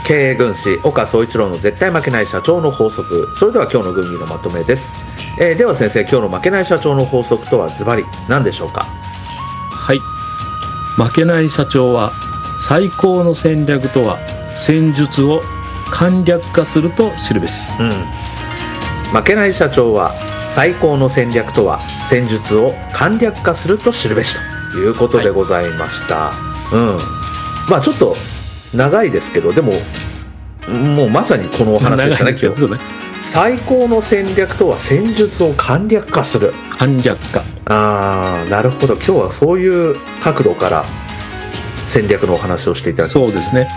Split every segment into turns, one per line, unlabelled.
経営軍師岡総一郎の絶対負けない社長の法則。それでは今日の軍議のまとめです。では先生、今日の負けない社長の法則とはズバリ何でしょうか？
はい、負けない社長は最高の戦略とは戦術を簡略化すると知るべし。
負けない社長は最高の戦略とは戦術を簡略化すると知るべしということでございました。まあちょっと長いですけど、でももうまさにこのお話でしたね。今日最高の戦略とは戦術を簡略化する。
簡略化。
なるほど。今日はそういう角度から戦略のお話をしていただきました。
そうですね。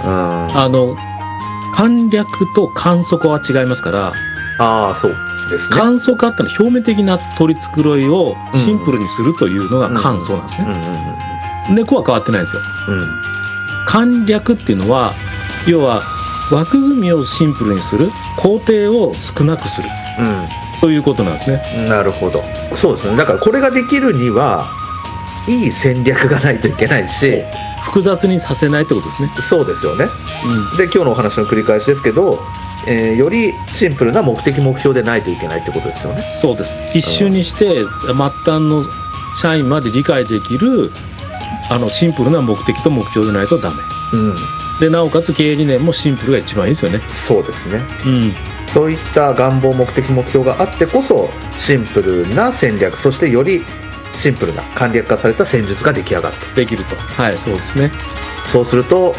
簡略と簡素化は違いますから。
そうですね。
簡素化ってのは表面的な取り繕いをシンプルにするというのが簡素なんですね。猫は変わってないんですよ。簡略っていうのは要は枠組みをシンプルにする、工程を少なくする、ということなんですね。
なるほど。そうですね。だからこれができるにはいい戦略がないといけないし、
複雑にさせないってことですね。
そうですよね。で今日のお話の繰り返しですけど、よりシンプルな目的目標でないといけないってことですよね。
そうです。一瞬にして末端の社員まで理解できるシンプルな目的と目標でないとダメ。でなおかつ経営理念もシンプルが一番いいですよね。
そうですね。そういった願望、目的、目標があってこそシンプルな戦略、そしてよりシンプルな簡略化された戦術が出来上がって
できると。はい、そうですね。
そうすると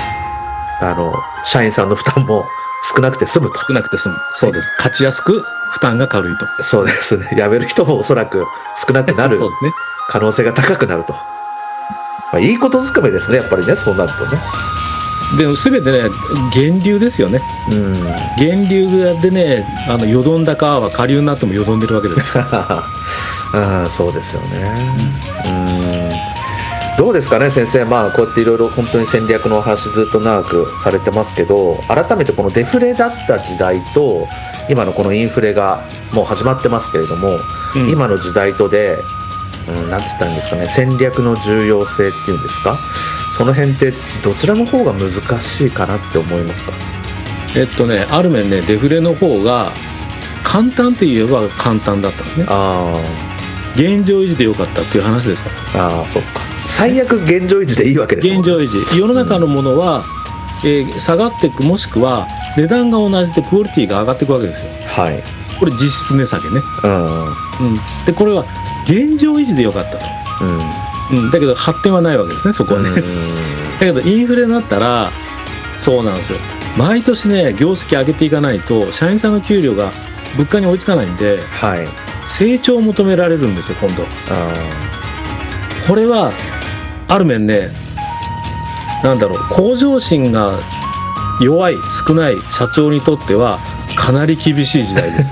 社員さんの負担も少なくて済むと。
少なくて済む。そうです。勝ちやすく負担が軽いと。
そうですね。辞める人もおそらく少なくなる
そうですね。
可能性が高くなると。いいことずくめですね、やっぱりね。そうなるとね。
でも全てね、源流ですよね。源流でね、よどんだ川は下流になってもよどんでるわけですよ。
そうですよね。どうですかね先生。こうやっていろいろ本当に戦略のお話ずっと長くされてますけど、改めてこのデフレだった時代と今のこのインフレがもう始まってますけれども、今の時代とでなんて言ったらいいんですかね、戦略の重要性っていうんですか、その辺ってどちらの方が難しいかなって思いますか？
ある面ね、デフレの方が簡単といえば簡単だったんですね。現状維持でよかったっていう話ですから。
そっか。最悪現状維持でいいわけですもんね。
現状維持。世の中のものは、下がっていく、もしくは値段が同じでクオリティが上がっていくわけですよ。これ実質値下げね。でこれは現状維持でよかったと。だけど発展はないわけですね、そこはね。だけどインフレになったらそうなんですよ。毎年ね、業績上げていかないと社員さんの給料が物価に追いつかないんで、成長を求められるんですよ今度。これはある面ね、向上心が弱い、少ない社長にとってはかなり厳しい時代です。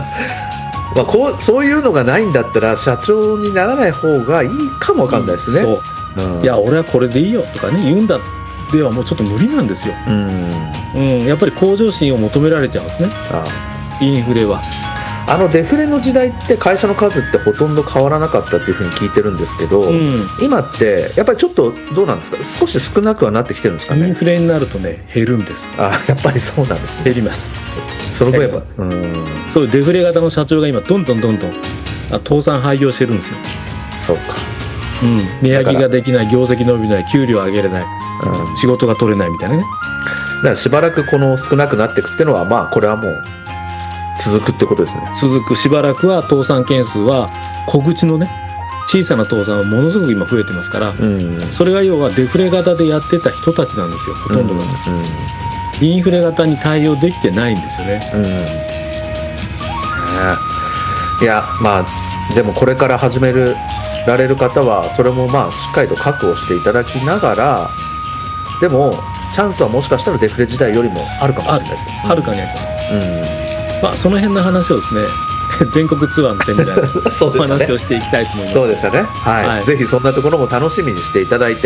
そういうのがないんだったら社長にならない方がいいかもわかんないですね。
いや俺はこれでいいよとかね言うんだではもうちょっと無理なんですよ。やっぱり向上心を求められちゃうんですね、インフレは。
デフレの時代って会社の数ってほとんど変わらなかったっていうふうに聞いてるんですけど、今ってやっぱりちょっとどうなんですか、少し少なくはなってきてるんですかね。
インフレになるとね減るんです。
やっぱりそうなんですね。
減ります。
その分やっぱ
そういうデフレ型の社長が今どんどん倒産廃業してるんですよ。
そうか。
値上げができない、業績伸びない、給料上げれない、仕事が取れないみたいなね。だ
からしばらくこの少なくなっていくっていうのはこれはもう続くってことですね。
続く。しばらくは倒産件数は小口のね小さな倒産はものすごく今増えてますから、それが要はデフレ型でやってた人たちなんですよ、ほとんどが。インフレ型に対応できてないんですよね。
いやでもこれから始められる方はそれもしっかりと覚悟していただきながら、でもチャンスはもしかしたらデフレ時代よりもあるかもしれないです。
はるかにあります。その辺の話をですね全国ツアーのセミナーでお話をしていきたいと思います。
そうでしたね。ぜひそんなところも楽しみにしていただいて